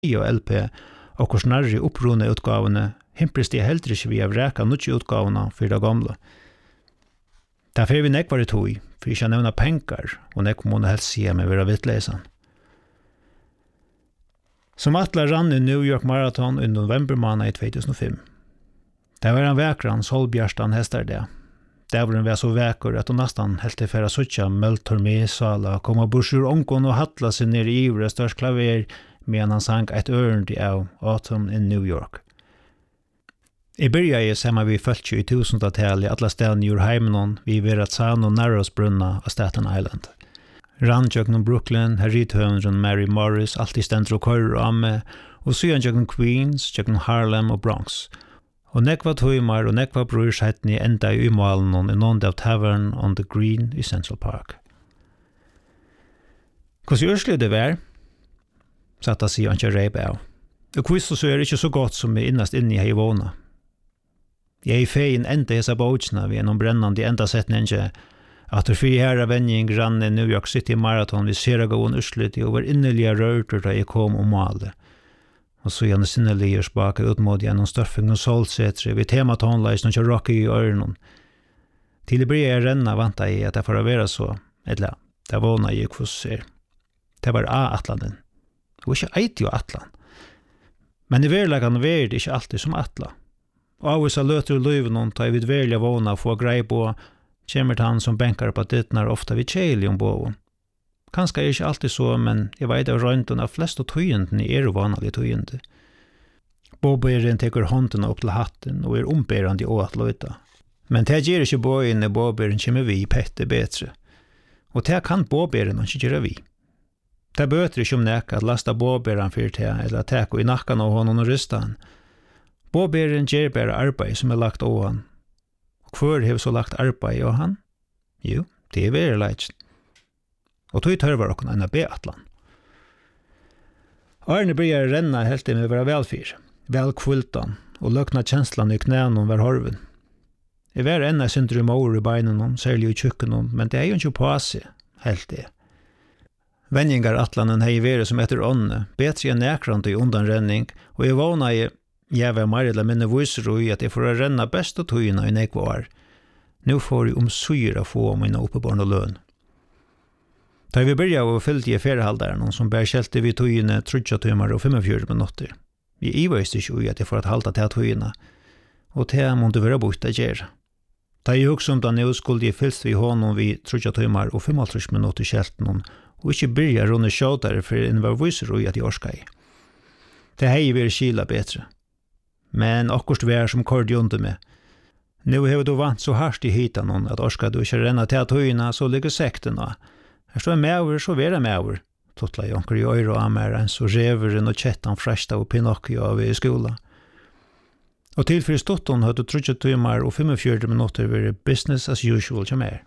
og LP og hvor snarere opprunne utgavene, himprest jeg heller ikke vi av reka nødje utgavene for det gamle. Derfor vi nekvar i tog, for ikke å nevne penger, og nekk må helst si med være vittlesen. Som Atle rann i New York Marathon i novembermåned i 2005. Det var en vekran Solbjørstan hester det. Det var en vær så vekker at hun nesten helt til færre suttja møltormesala, kom og bursur ongon og hattla seg ned i ivre størst klaver, medan han sang et ørende av Autumn in New York. I byrja sammen vi følte i 1000-tallet i alle stedene gjorde heimenon vi Verazano og Narrowsbrunna av Staten Island. Randjøkken Brooklyn, herrithøvendren Mary Morris, alltid stendt og kører og amme, og syan jøkken Queens, jøkken Harlem og Bronx. Og nekva tøymar og nekva brorsheten i enda i umalen i noen av Tavern on the Green i Central Park. Hvordan urslig det var, satt jeg sier han ikke reip av. Og hvordan så det ikke så godt som jeg innast inni hei våna. Jeg fein enda hesa båtsna ved en brennande enda setningen at det fri herra vending rann i New York City Marathon vi ser gåen urslit og var innelige rørter da jeg kom og malet. Og så gjerne sinnelige spake utmåd gjennom størfing og solsetre vi tematonleis når jeg rocker i øren. Til det blir jeg renna vant jeg at det får være så, eller det våna jeg hvordan det var A-atlanen. Det var ikke eit jo atlan. Men i verleggen var det ikke alltid som atla. Og av vissa løter og løyven tar vi verlig våna få grei på kommer han som bänkar på dittnar ofta vid tjejlig om båven. Kanske ikke alltid så, men jeg vet av røynten av flest av tøyendene vanlige tøyende. Båberen teker hånden opp til hatten og omberande å at løyta. Men det gjør ikke båen når båberen kommer vi pette bedre. Og det kan båberen ikke gjøre vi. Det bøter ikke om nek at lasta båberen for det, eller teko i nakkan av honom og rysta han. Båberen gjør bare arbeid som lagt av han. Hvor har så lagt arbeid av han? Jo, det veldig leit. Og tog tørver okken enn B-atlan. Arne bryr renna helt med å være velfyr, velkvultan, og løkna kjenslan i knænen var horven. Jeg var enn synder i mor i beinen, særlig i tjukken, men det jo ikke på seg, helt det. Vendingar atlanen hei vært som etter ånne, betre enn nekrande i undanrenning, og jeg våna jeg var mer eller minne viser i at jeg får renna best av tøyene i nekvar. Nå får jeg syre få mine oppebarn og løn. Da vi började og fyllde i ferehalderen som bär kjelte vi tøyene 30 timmar og 45 minutter. Vi iveiste ikke i at jeg får at halda til tøyene, og det måtte være bort å gjøre. Da jeg hukse da nå skulle jeg fylst vi hånden vi 30 timmar og 35 minutter kjelten og ikke byrja runde sjådere for en var viser i at jeg orska i. Det hei vært kila betre. Men akkurat vær som kordi under med. Nå har du vant så hardt i hitan at orska du ikke renna til tøyene, så ligger sekten da. Her står mever, så være mever. Totla jonker i øyre og ameren, så reveren og kjettan fresta og Pinocchio av i skola. Og tilfyrir stotton hadde 30 timmar og 45 minutter vært business as usual til mer.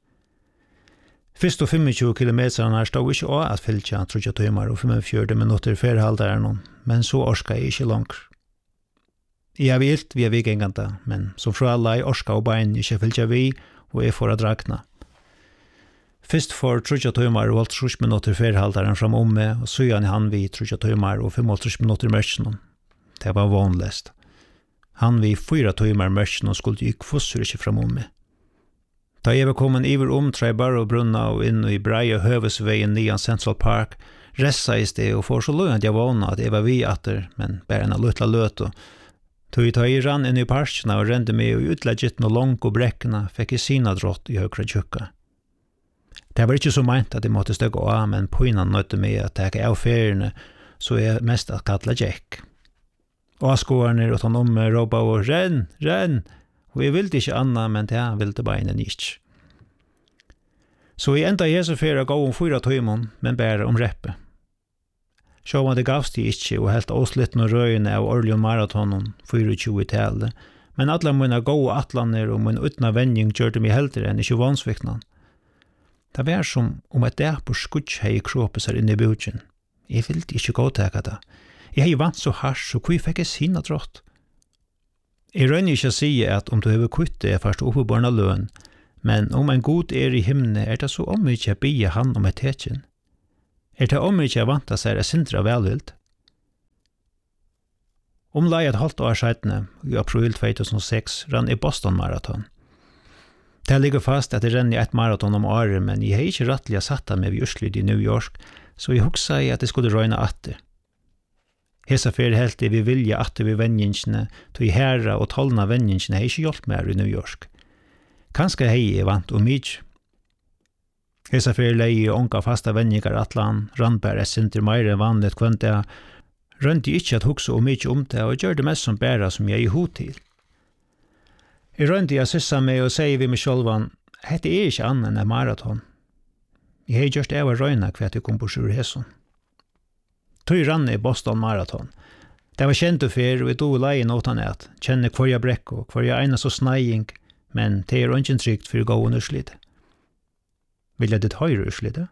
Fyrst og 25 kilometer her stod ikke å at fylltja 30 timmar og 45 minutter ferhalderen, men så orska jeg ikke langt. Jeg har vilt via vikinganta, men som fra alla jeg orska og bein ikke fylltja vi, og jeg får drakna. Fyrst for 30 timmar og 30 minutter ferhalderen fram med, og så gjerne han vi 30 timmar og 35 minutter mørkene. Det var vanligst. Han vi 4 timmar mørkene skulle gikk fossur ikke fram med. Da jeg var kommet iver Treibar og Brunna og inn i breie høvesveien nian Central Park, ressais det og får så løyant jeg vana at jeg var vi atter, men bare en luttla løt og tog jeg rann inn i parkene og rende meg og utleggitt noe lang og brekkene, fikk jeg sina drott i høyre tjukka. Det var ikke så meint at jeg måtte støkke av, men poinan nøtte meg at jeg av feriene, så jeg mest at kalla Jack. Avskårene og han råpa og renn, renn, og jeg ville ikke anna, men det ville beinen ikke. Så jeg enda jeg så fyrir gå 4 timmar, men bare reppe. Sjåan det gavst jeg ikke, og helt åslitten og røyene av Orlean Maratonen, 24-tallet, men alle mine gode atlaner og min utna vending gjør det meg heldre enn ikke vansvikna. Det var som om et der på skutsk hei kroppet seg inn i bøtjen. Jeg ville ikke gå til det. Jeg hei vant så hars, så hvor fikk jeg sinna trått? Jeg røyner ikke å si at om du har kuttet er først oppebarna løn, men om en god i himne det så omykje å bia han om et tetjen. Det omykje å vanta seg sindra velvilt? Omlag et halvt år siden, i april 2006, rann i Boston Marathon. Det ligger fast at det renner et maraton om året, men jeg har ikke rettelig satt meg ved Urslut i New York, så jeg huksa at det skulle røyne atter. Hesa fyrir helt vi vilja atter vi vennjingsene, tog herra og tolna vennjingsene har ikke hjulpet mer i New York. Kanskje hei er vant og mykje. Hesa fyrir lei onka fasta vennjingar atlan, rannbær er sinter meire vanligt kvönta, rønti ikkje at huksa og mykje om det, og gjør det mest som bæra som jeg er i hod til. Jeg rønti jeg syssa meg og sier vi meg sjolvan, hette er ikkje annan enn maraton. Jeg har gjort av å røyna hva jeg kom på sjur hesson. Tøy rann i Boston Marathon. Det var kjent og fyr, og jeg dog leien åtan et, kjenne hver jeg brekk og hver jeg eina så snøying, men det er ikke trygt for å gå under slite. Vil jeg ditt høyre urslite?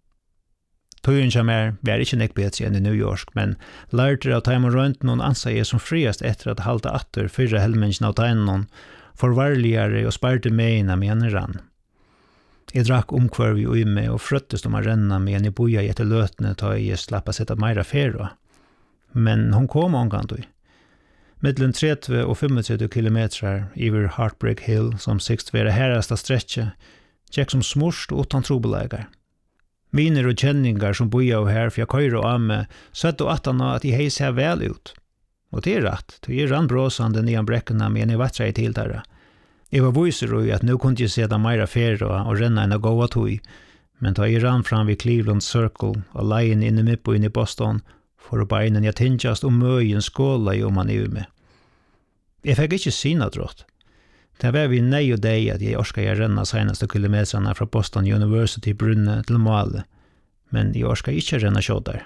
Tøyen som var ikke nek bedre enn i New York, men lærte av time og rønt noen ansa jeg som friast etter at halta atter fyrre helmengen av tegnen, forvarligere og sparte meina med en rann. Jeg drakk omkvarv i uime og frøttest om å renna med en i boja etter løtene ta jeg slapp å sette meira fero. Men hon kom omgant ui. Middelen 30 og 35 kilometrar iver Heartbreak Hill som sikst være herrasta stretche, tjekk som smurst og utan trobelegar. Miner og kjenningar som boja og her, for jeg køyre og amme, søtt og atana at jeg hei ser vel ut. Og det er rett, til jeg rann bråsande nian brekkene med en i vatra i tiltara. Jeg var viser og at nå kunne jeg se da meira fero og renna enn å gå av tog, men da jeg rann fram vid Cleveland Circle og leien inne midt på inn i Boston, for å beinen jeg tingjast om møyen skåla i om han i med. Jeg fikk ikke sina drått. Det var vi nei og deg at jeg orska jeg renna senaste kilometrarna fra Boston University brunne til Male, men jeg orska ikke renna sjådar.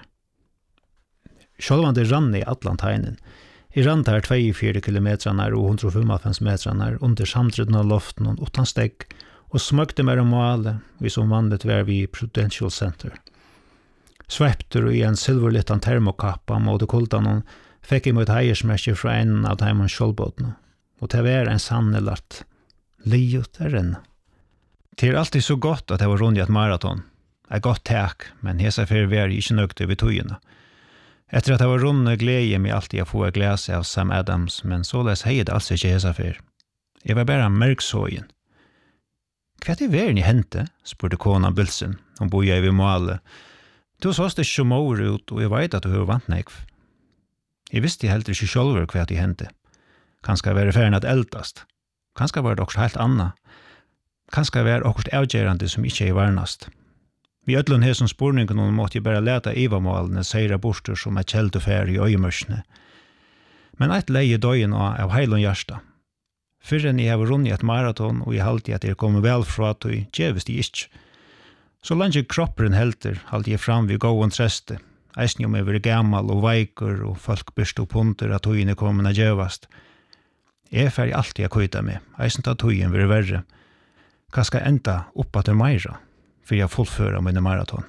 Sjålvan det rann i Atlanteinen. Jeg rann der 24 kilometrarna og 155 metrarna under samtreden av loften og utan stegg, og smøkte mer om Male, vi som vanligt var vi i Prudential Center. Svepter i en silverlittan termokappa mot kuldanen, fikk jeg mot heiersmerker fra en av dem sjålbåtene. Og det var en sannelart. Liot er renna. Det er alltid så godt at det var rundt i et maraton. Et godt tak, men hesa fyrir var jeg ikke nøgte ved tøyene. Etter at det var rundt glede jeg meg alltid å få et glas av Sam Adams, men således hei det altså ikke hesa fyrir. Jeg var bare mørksågen. Hva er det verden i hente? Spurte kona Bilsen. Hun bor jeg ved Male. Du sås det ikke mår ut, og jeg vet at du har vant nekv. Jeg visste heller ikke selv hva det hente. Kanskje være ferien at eldast. Kanskje var det også helt annet. Kanskje være også avgjørende som ikke er varnast. Vi ødlån her som spurningen måtte jeg bare lete ivamålene seira borster som kjeld og fer i øyemørsene. Men et leie døyen av heilon hjärsta. Før enn jeg har rundt i et maraton, og jeg halte at jeg kommer vel fra at jeg gjevest jeg ikke. Så langt kroppen helter, halte jeg fram ved gåen treste. Eisen om jeg var gammal og veiker, og folk byrst og punter at tøyene kommer å gjevast. Jeg er ferdig alltid å køyta med, eisen ta tøyen vil verre. Hva skal enda oppa til meira, for jeg fullfører mine maraton.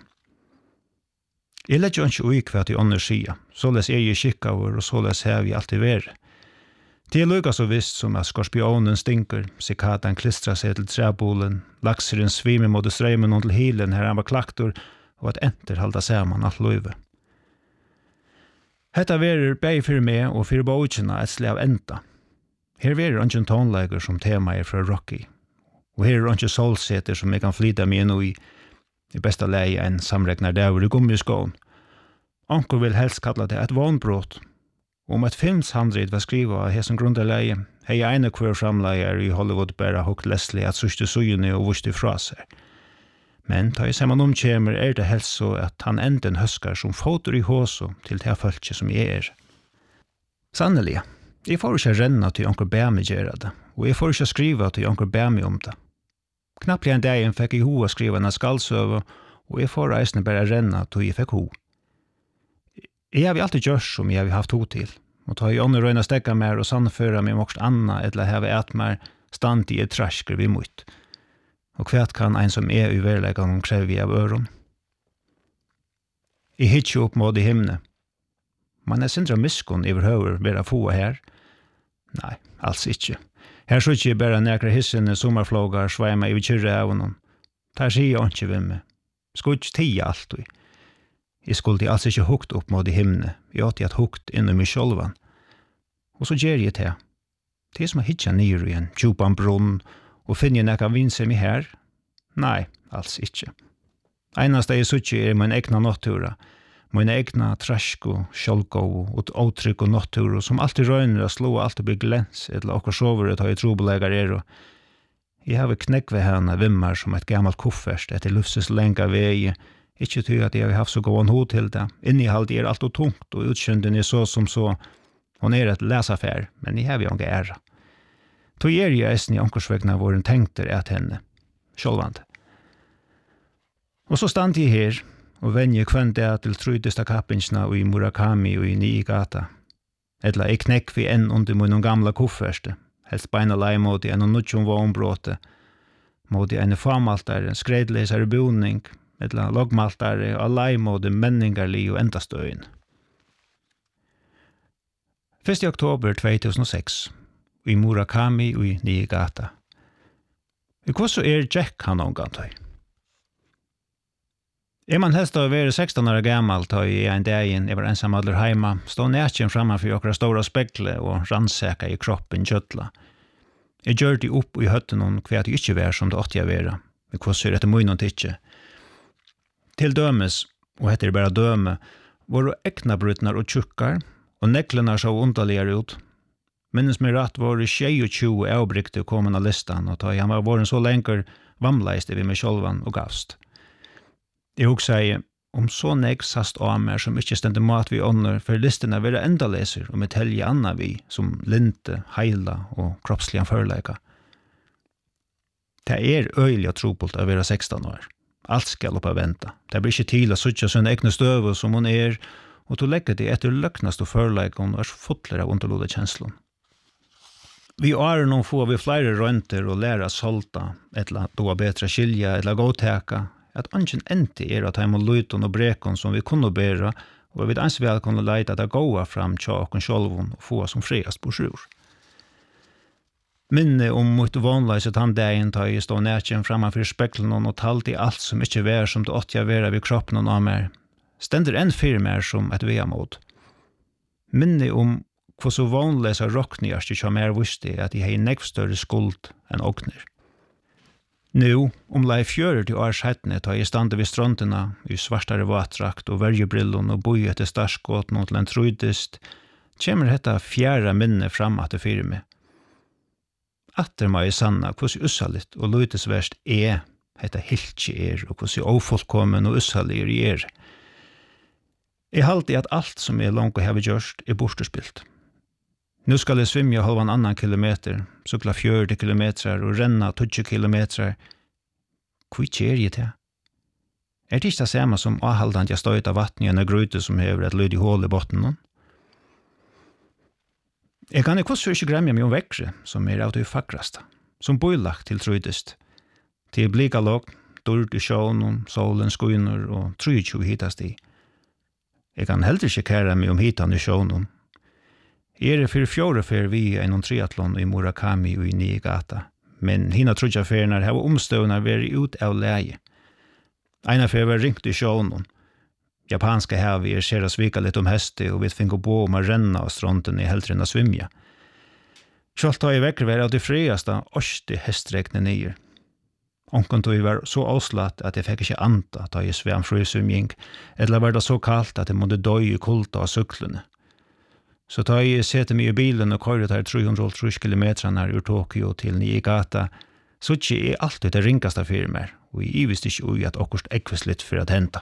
Jeg lett jo ikke ui hva til ånder sida, såles er jeg kikkaver, og såles har vi alltid vært. Det er lukka så visst som at skorpionen stinker, sikatan klistrar seg til træbolen, lakseren svimer mot strøymen og til hilen her han var klaktor, og at enter halda saman alt løyve. Hetta verer bei fyrir meg og fyrir bókina et slag av enda. Her verer ungen tonleiker som tema er fra Rocky, og her er ungen solseter som jeg kan flyta meg inn i besta leie en samregnar dæver i gummiskån. Onkel vil helst kalla det et vånbrott. Om et filmshandrid var skriva av hesen grunderleie, hei ene hver framleier i Hollywood bare hukt Leslie at sørste sujene og vuste fra seg. Men ta i saman omkjemer er det helst så at han enden høskar som fotor i håso til det fölkje som jeg er. Sannelig, jeg får ikke renna til onkel Bæmi gjøre det, og jeg får ikke skriva til onkel Bæmi om det. Knapt en dag fikk jeg hoa skriva en skaldsøve, og jeg får reisende bare renna til jeg fikk ho. Jeg har alltid gjort som jeg har haft ho til, og ta i ånden røyna stegga mer og sannføra meg mokst anna eller heve et mer stand i et trasker vi mot. Og hva kan en som er i verleggen krevi av øron? Jeg hittar opp mot i himne. Man er sindra miskun iver høver vera få her. Nei, alls ikkje. Her så ikkje bare nekra hissene sommarflågar sveima i kyrre av honom. Der sier jeg ikke ved meg. Skulle ikke tia alt. Jeg skulle alls ikkje hukt opp mot i himne. Jeg åtte at hukt innom i sjolvan. Og så gjør jeg det. Det som å hitja nere i en djupan brunn og finne nekka vinser meg her? Nei, alls ikke. Einast jeg suttje min egna nattura, min egna trasko, sjolko og åtrykk og natturo som alltid røyner å slå og alltid blir glens eller okkur sover ut av trobelegar og jeg har knekk ved henne vimmar som et gammalt kuffert etter lufses lenga vei, ikke ty at jeg har haft så gåan hod til det. Innehald er alt og tungt og utkjønden er så som så, hon et lesaffær, men jeg har jo ikke æra. Tog jeg eisen i ankersvegna hvor hun tenkter at henne, sjålvand. Og så stand jeg her, og venje kvendt det til trydesta kappingsna og i Murakami og i Niigata. Etla jeg knekk vi enn under min gamla kufferste, helst beina lei mot i en nutjon vognbråte, mot i en famaltare, skredlesare boning, etla logmaltare og lei mot menningarli og endastøyen. 1. oktober 2006, i Murakami og i Niigata. Hva så Jack han omgantøy? Man helst å være 16 år gammal tøy i en dagen jeg var ensam alder heima, stå nætjen framfor okra stora spekle og rannseka i kroppen kjøtla. Jeg gjør det opp i høtten om hva det ikke var som det åtte jeg være, men hva så etter munnen ikke. Til dømes, og heter bare døme, var eknabrutnar og tjukkar, og neklene så underligere ut. Minnes meg rett var 22 avbrykte kommet av listan, og han var våren så lenger vamleiste vi med sjølvan og gavst. Jeg også sier, om så nek sast av meg som ikke stendte mat vi ånder, for listene være enda leser og med telje anna vi, som linte, heila og kroppslige førleika. Det øyelig og trobult å være 16 år. Alt skal opp av venta. Det blir ikke til å suttje sånne egne støve som hun og du legger det etter løknast og førleikon og fotler av underlode kjenslon. Vi noen få vi flere rønter og lærer solta, etla doa betra skilja, etla gåteka, at angen enti at heim og luton og brekon som vi kunne bæra, og vi ans vel kunne leita at gåa fram tjåkon sjolvon og få som friast på sjur. Minne mot vanleiset han dagen ta i stå nætjen framfor speklen og talt i alt som ikke var som det åtte jeg vera vid kroppen og mer. Stender en firmer som et veamod. Minne hva så vanleisa roknigast ikke mer visste at de hei nekv større skuld enn åkner. Nu, lei 40 års hettene tar jeg stande vid strandena i svartare vatrakt og vergebrillon og boi etter starskåten til en trudist, kommer dette fjæra minne fram at det fyrir meg. Atter må jeg sanna hvordan ussaligt og lutesverst hetta hiltje og hvordan ofullkommen og ussalig Jeg halte at alt som langt og hever gjørst bortespilt. Nu skal jeg svimja halvan annan kilometer, sukla 40 kilometer og renna 20 kilometer. Hvor kjer jeg til? Det ikke det samme som avhaldant jeg støyt av vatten i en grøyte som hever et lydig hål i botten? Jeg kan ikke ikke gremja meg vekkre, som av det fakrasta, som bøylagt til trøydest. Til blika låg, dård i sjån, solen skuiner og 23 hitast i. Jeg kan heller ikke kære meg hitan i sjån. Jeg for 4 fer vi en triathlon i Murakami og i Niigata, men hina trudja fernar har omstøvnar vært ut av leie. Eina fer var ringt i sjån. Japanska havi ser svika litt heste, og vi finner på å renna av stronten i heldre enn å svimja. Sjalt har jeg vekker vært av det friaste 80 hestrekne nyer. Onken tog var så avslatt at jeg fikk ikke anta da jeg svem frysvimjing, eller var det så kaldt at jeg måtte døy i kulta av syklene. Så da jeg sette meg i bilen og køyret her 330 kilometrene ur Tokyo til Niigata, så ikke jeg alltid det ringkaste firmer, og jeg visste ikke ui at akkurst ekvis litt for at henta.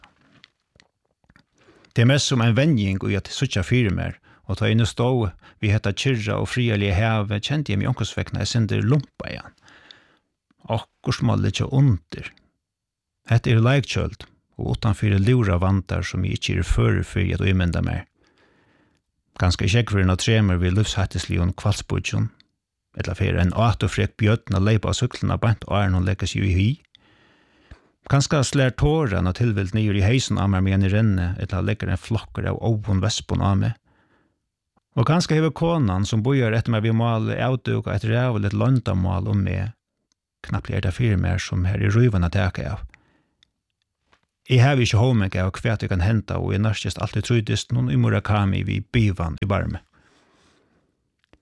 Det mest som en vending ui at suttja firmer, og da jeg nå stod vi hetta kyrra og frialige heve, kjente jeg meg omkostvekkene jeg sender lumpa igjen. Akkurst må litt under. Hette leikkjølt, og utanfyr lura vantar som jeg ikke fører for at umynda mer. Ganske kjekkveren og tremer vi livshatteslion kvalsbudjon, eller for en atofrek bjøtten og leipa av syklene bant og noen lekkes jo i hy. Ganske slær tåren og tilvilt nyer i heisen av meg med en renne, eller legger en flokker av ovun vespon av meg. Og ganske hever konan som bojar etter meg vi måle avduka et rævelig landamål om meg, knappt det firmer som her i røyvene teka av. Jeg har ikke håmmeg av hva jeg kan henta, og jeg nærkest alltid trydist noen i Murakami vi bivan i barme.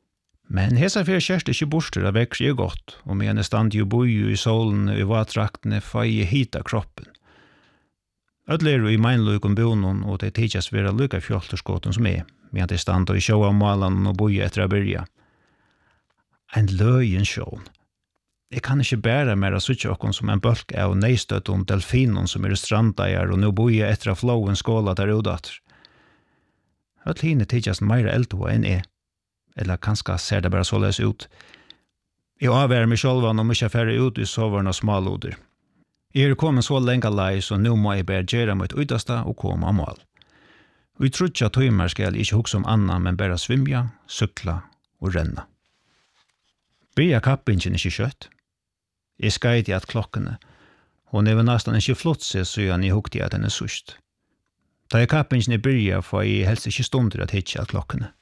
Men hesa fyrir kjærst ikke borster av vekkri er godt, og med en stand jo boju i solen og i vatraktene fai hita kroppen. Ødler i meinløykum bonon, og det tidjas vera lukka fjolterskåten som med at det stand og i sjåa malan og boju etter å byrja. En løyen sjån. Jeg kan ikke bæra mer av suttje okkon som en bølg av neistøtton delfinon som strandajar og nu boju etter å flowen skåla der udater. Öll hine tidjas meira eldua enn eller kanskje ser det bare således ut. Jeg avværer meg sjølvan om ikke færre ut i sovarna smalloder. Jeg kommet så lenge lei, så nå må jeg bare gjøre mitt utasta og komme av mål. Og i trutja tøymer skal jeg ikke hukse om anna, men bare svimja, sykla og renna. Byrja kappingen ikke kjøtt. Jeg skeiti at klokkene, og det var nesten ikke flott seg, så jeg hukte at den sust. Da jeg kappingen byrja, får jeg helst ikke stunder at hitje at klokkene.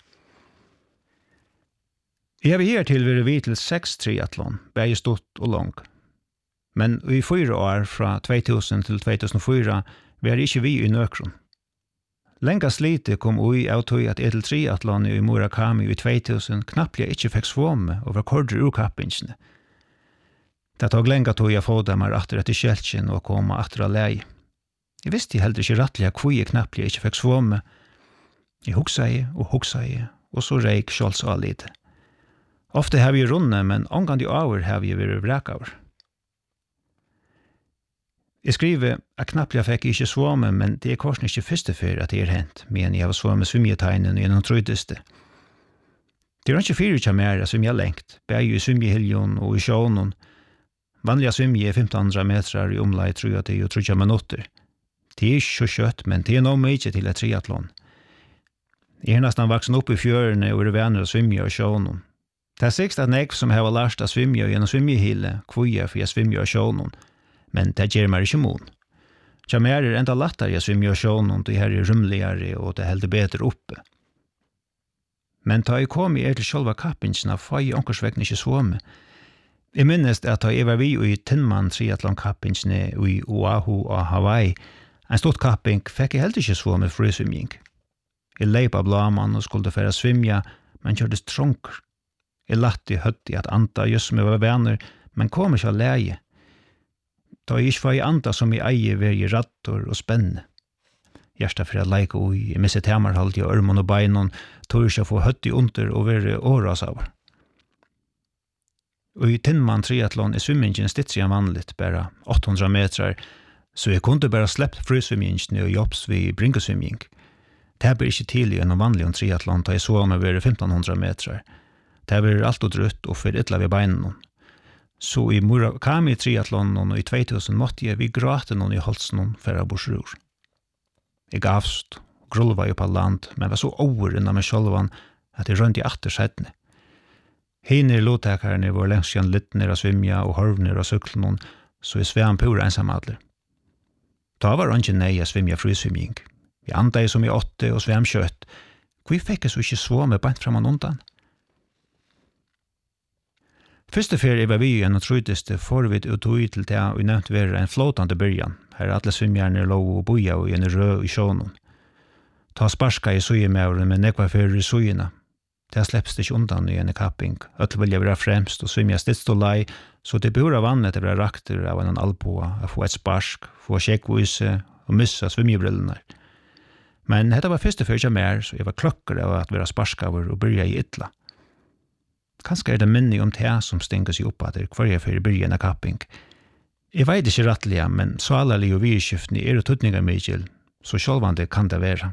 Jeg har her til vært vidt til 6 triathlon, begge stort og lang. Men i 4 år, fra 2000 til 2004, var jeg ikke vi i nøkron. Lenga slite kom ui av tog at etel triathlon i Murakami i 2000 knapt jeg ikke fikk svåme og var korder ur kappingsene. Det tog lenga tog jeg få dem atter etter kjeltjen og kom atter av leie. Jeg visste heller ikke rettelig hvor jeg knapt jeg ikke fikk svåme. Jeg huksa jeg, og så reik skjolds av lite. Ofte har vi runne, men omgang de over har vi vært vrakaver. Jeg skriver at knapt jeg fikk ikke svåme, men det korsen ikke første før at det hent, men jeg har svåme svimjetegnen gjennom trøydeste. Det ikke fyrir kja mer som jeg lengt, begge i svimjehiljon og i sjånen. Vanliga svimje 1500 meter i omlai 30 minutter. Det ikke så kjøtt, men det nå mykje til et triathlon. Jeg er nesten vaksen opp i fjørene og er venner å svimje og sjånen. Det er sikkert at jeg som har lært å svimje gjennom svimjehile, kvoja for jeg svimje og sjånen, men det gjør meg ikke mon. Kja mer enda lettere jeg svimje og sjånen, det her rymligere og det helder bedre oppe. Men da jeg kom i til sjølva kappingsene, får jeg onkersvekken ikke svåme. Jeg minnes at da jeg var vi i Tinman triathlon-kappingsene i Oahu og Hawaii, en stort kapping fikk jeg heller ikke svåme frysvimjing. Jeg leip av blaman og skulle fære svimja, men kjørtes tronker. Jeg latt i høtti at anta just som jeg var venner, men kom ikke av leie. Da jeg ikke var i anta som jeg eier ved i rattor og spenne. Gjersta for at leike ui, jeg misset hemarhalt i ørmon og beinon, tog ikke få høtti under og være åras av. Og i Tinman triathlon svimmingen stitser jeg vanligt, bare 800 meter, så jeg kunne bare sleppt frysvimmingen og jobbs ved bringesvimming. Det blir ikke tidlig enn vanlig om triathlon, da jeg så om jeg være 1500 meter. Det blir alt og drutt og for ytla ved beinen. Så i Murakami triathlon og i 2000 måtte jeg vi gråte noen i halsen for å borsrur. Jeg gavst og grulva jo på land, men var så over innan meg sjølvan at jeg rønte i atter settene. Hine låttakerne var lengst igjen litt nere av svimja og horvner av syklen, så jeg svem pura ensamadler. Da var han ikke nei av svimja frysvimjing. Jeg andai som i 8 og svem kjøtt. Hvor fikk jeg så ikke svåme bant framan undan? Første ferie var vi gjennom trøydeste forvidt og tog til det og nevnt være en flåtande byrjan, her alle svimjerne lå og boja og en rød i sjånen. Ta sparska i sujemauren med nekva fyrir i sujena. Det släpps ikke undan i en kapping. Øtl vilja være fremst og svimja stidst og lei, så det bor av vannet til å være rakter av en alboa, å få et sparsk, få sjekkvise og missa svimjebrillene. Men dette var første fyrir mer, så jeg var klokker av at være sparskaver og byrja i ytla. Kanskje det minne om det som stenger seg opp at det hver jeg fyrir byrja en kapping. Jeg vet ikke rettelig, men så alle og virkskiftene jo tøtninger mykje, så sjølvande kan det være.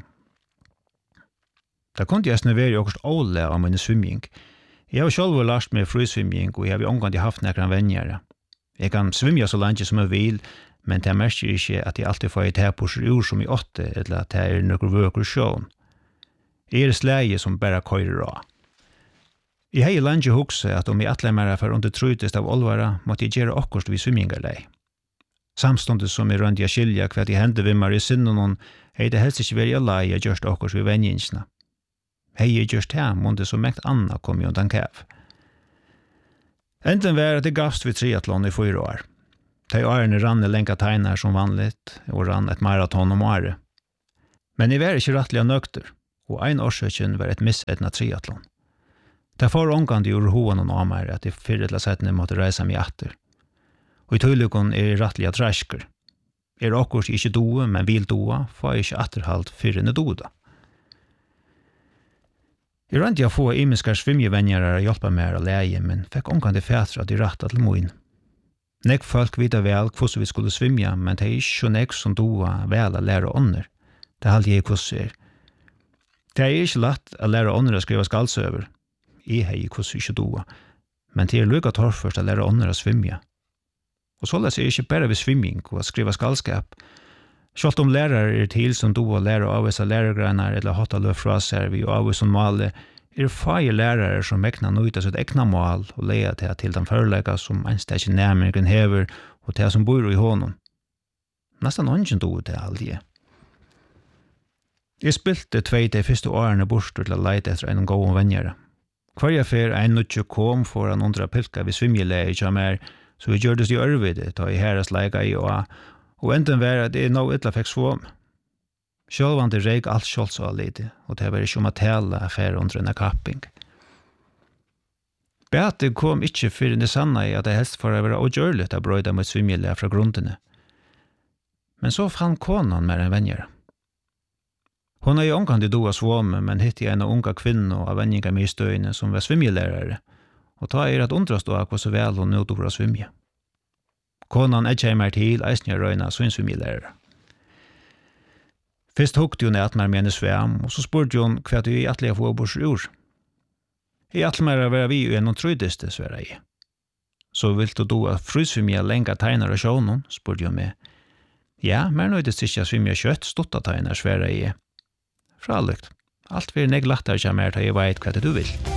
Da kunne jeg snøvere i okkurst åle av min svimming. Jeg har selv lært meg frysvimming, og jeg har omgående haft nekran vennjere. Jeg kan svimja så langt som jeg vil, men det merker ikke at jeg alltid får et herpurser ur som i 8, eller at det noen vøker sjån. Jeg slæge som bare køyrer av. Jeg har langt hukse at om jeg atle mer for under trøydest av olvara, måtte jeg gjøre okkurst vi svimmingarlei. Samstundet som jeg rønte jeg skilja hva de hendte vimmar i sinnen, hei det helst ikke vært lei jeg gjørst okkurst vi vennjinsna. Hei jeg gjørst her, måtte så mekt anna kom jo undan kev. Enten var at det gavst vi triathlon i 4 år. De årene rann lenka tegnar som vanligt, og rann et maraton om året. Men jeg var ikke rettelig nøkter, og ein årsøkjen var et missetna triathlon. Det får ångande ur hoan og amer at jeg fyrir til å sette måtte reise meg etter. Og i tøylukon rattliga trasker. Okkurs ikke doe, men vil doa, får jeg ikke etterhalt fyrir enn doda. Jeg rent jeg få imiskar svimjevenjere hjelpa meg å leie, men fikk ångande fætra de ratta til moin. Nek folk vita vel hvordan vi skulle svimja, men det ikke så nek som doa vel å lære ånder. Det halde jeg hvordan Det ikke lett å lære ånder å skrive skaldsøver. Jeg har hvordan ikke doa, men det lukka torrførst å lære ånder å svimja. Og så leser jeg ikke bare ved svimming og skriva skaldskap. Selv om lærere til som doa lærer å avvisa lærergreinar eller hatta løp fra seg vi og avvisa male, fire lærere som mekna nøyta sitt egna mål og leia til den førelega som ensteg nærmeren hever og til som bor i hånden. Nesten ånden doa det aldri. Jeg spilte 2 de første årene bort til å leite etter en god vennjere. Hver fer en nødje kom foran under pilka ved svimjeleie ikke mer, så vi gjør det i ørvide da jeg herres leika i og enden var at jeg nå ytla fikk svom. Sjølvande reik alt sjølsa lite, og det var ikke om å tale affære under en kapping. Beate kom ikke fyrir det sanna i at det helst for å være ogjørligt å brøyda mot svimjeleie fra grunnene. Men så fann konan med en vennjere. Hon har jo omkant doa svåme, men hitti en unga kvinna av venninga med i støyne som var svimjelærare, og ta at undrast då hva så vel hon nå doa svimje. Konan ikke mer til eisnja røyna som svimjelærare. Først hukte hun at mer med henne svem, og så spurte hun hva du i atlega få bors ur. I atlega mer være vi jo en trøydeste, sverre i. Så vil du doa frysvimje lenga tegnar av sjånen, spurte hun med. Ja, mer nøydest ikke svimje kjøtt stotta tegnar, sverre i. Fralukt. Alt vil neglatter ikke mer til jeg vet hva det du vil.